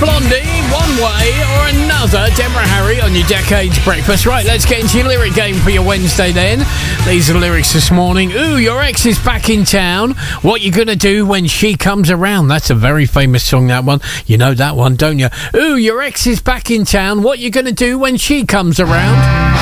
Blondie, One Way or Another. Deborah Harry on your Decades Breakfast. Right, let's get into your lyric game for your Wednesday then. These are the lyrics this morning. Ooh, your ex is back in town. What you gonna do when she comes around? That's a very famous song, that one. You know that one, don't you? Ooh, your ex is back in town. What you gonna do when she comes around?